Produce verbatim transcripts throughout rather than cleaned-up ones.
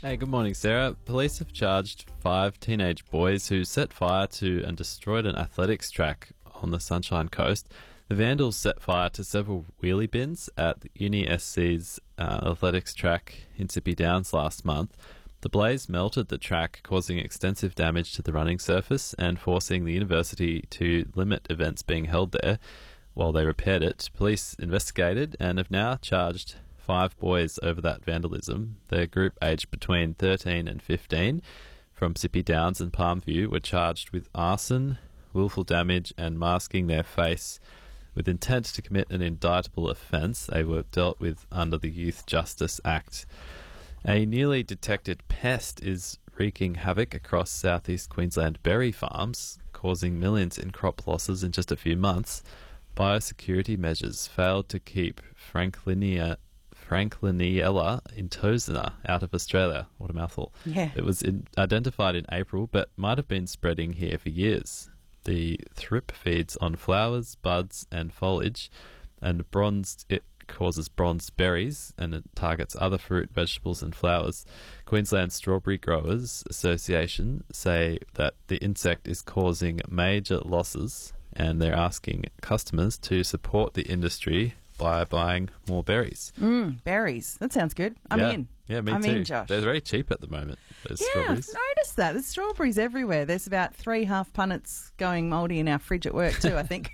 Hey, good morning, Sarah. Police have charged five teenage boys who set fire to and destroyed an athletics track on the Sunshine Coast. The vandals set fire to several wheelie bins at the Uni S C's uh, athletics track in Sippy Downs last month. The blaze melted the track, causing extensive damage to the running surface and forcing the university to limit events being held there while they repaired it. Police investigated and have now charged five boys over that vandalism. Their group, aged between thirteen and fifteen, from Sippy Downs and Palmview, were charged with arson, willful damage and masking their face with intent to commit an indictable offence. They were dealt with under the Youth Justice Act. A newly detected pest is wreaking havoc across southeast Queensland berry farms, causing millions in crop losses in just a few months. Biosecurity measures failed to keep Franklinia Frankliniella intosina out of Australia. What a mouthful. Yeah. It was in, identified in April, but might have been spreading here for years. The thrip feeds on flowers, buds and foliage, and bronzed, it causes bronzed berries, and it targets other fruit, vegetables and flowers. Queensland Strawberry Growers Association say that the insect is causing major losses, and they're asking customers to support the industry by buying more berries. Mm, berries. That sounds good. I'm yeah. in. Yeah, me I'm too. in, Josh. They're very cheap at the moment, those yeah, strawberries. I've noticed that. There's strawberries everywhere. There's about three half punnets going mouldy in our fridge at work too, I think.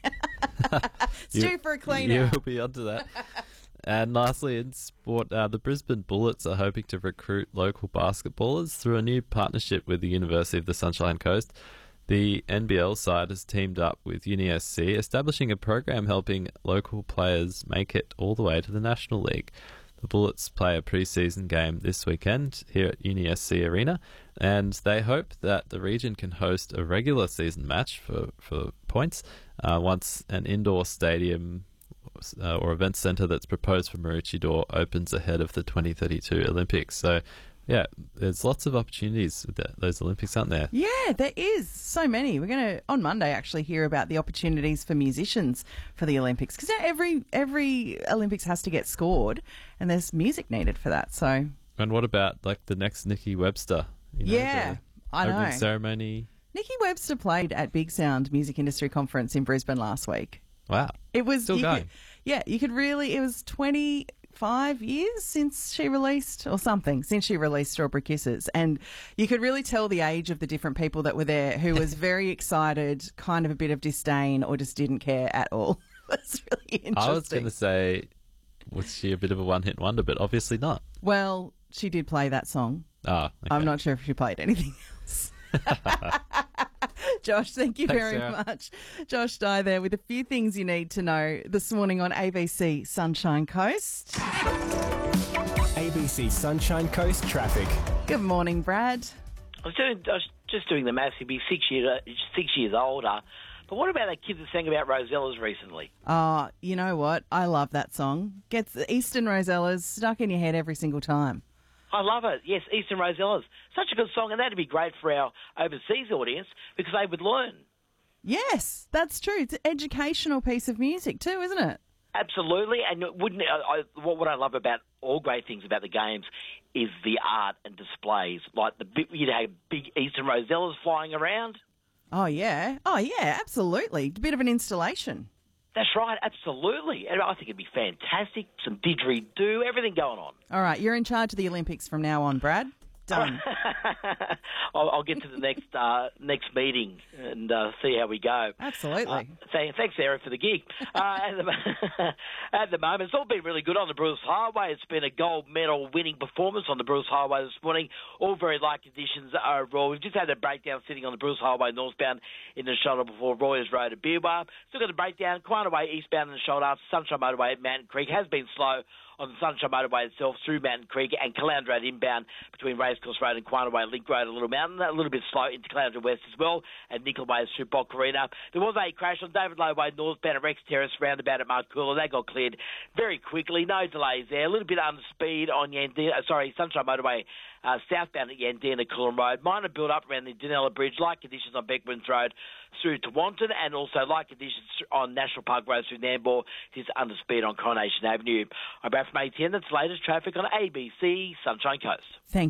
It's you, due for a clean out. You'll be onto that. And lastly, in sport, uh, the Brisbane Bullets are hoping to recruit local basketballers through a new partnership with the University of the Sunshine Coast. The N B L side has teamed up with Uni S C, establishing a program helping local players make it all the way to the National League. The Bullets play a pre-season game this weekend here at Uni S C Arena, and they hope that the region can host a regular season match for, for points uh, once an indoor stadium uh, or event centre that's proposed for Maroochydore opens ahead of the twenty thirty-two Olympics. So, yeah, there's lots of opportunities with that, those Olympics, aren't there? Yeah, there is. So many. We're going to, on Monday, actually hear about the opportunities for musicians for the Olympics. Because every every Olympics has to get scored, and there's music needed for that. So, and what about, like, the next Nikki Webster? You know, yeah, I know. opening ceremony. Nikki Webster played at Big Sound Music Industry Conference in Brisbane last week. Wow. It was Still you going. Could, yeah, you could really, it was twenty-five years since she released, or something, since she released Strawberry Kisses. And you could really tell the age of the different people that were there, who was very excited, kind of a bit of disdain, or just didn't care at all. That's really interesting. I was going to say, was she a bit of a one-hit wonder, but obviously not. Well, she did play that song. Ah, okay. I'm not sure if she played anything else. Josh, thank you Thanks, very Sarah. much. Josh Dye there with a few things you need to know this morning on A B C Sunshine Coast. A B C Sunshine Coast traffic. Good morning, Brad. I was, doing, I was just doing the maths. He'd be six years, six years older. But what about that kid that sang about Rosellas recently? Oh, you know what? I love that song. Gets the Eastern Rosellas stuck in your head every single time. I love it. Yes, Eastern Rosellas. Such a good song, and that'd be great for our overseas audience because they would learn. Yes, that's true. It's an educational piece of music too, isn't it? Absolutely, and wouldn't I, I, what, what I love about all great things about the games is the art and displays. Like the you'd have big Eastern Rosellas flying around. Oh yeah, oh yeah, absolutely. A bit of an installation. That's right, absolutely. And I think it'd be fantastic. Some didgeridoo, everything going on. All right, you're in charge of the Olympics from now on, Brad. Done. I'll, I'll get to the next uh, next meeting and uh, see how we go. Absolutely. Uh, th- thanks, Sarah, for the gig. Uh, at, the, at the moment, it's all been really good on the Bruce Highway. It's been a gold medal winning performance on the Bruce Highway this morning. All very light conditions overall. We've just had a breakdown sitting on the Bruce Highway northbound in the shoulder before Royers Road at Beerwah. Still got a breakdown Quanah Way eastbound in the shoulder after Sunshine Motorway at Mountain Creek. Has been slow on the Sunshine Motorway itself through Mountain Creek and Caloundra Road inbound between Racecourse Road and Quanah Way Link Road, a Little Mountain, a little bit slow into Caloundra West as well, and Nickel Way through Bock Arena. There was a crash on David Low Way northbound at Rex Terrace roundabout at Marcoola. That got cleared very quickly, no delays there. A little bit under speed on Yandina, uh, sorry, Sunshine Motorway uh, southbound at Yandina Coolum Road. Minor build up around the Danella Bridge, light conditions on Beckman's Road through to Wanton, and also light conditions on National Park Road through Nambour. It is under speed on Coronation Avenue. I'm back from A ten. That's the latest traffic on A B C Sunshine Coast. Thank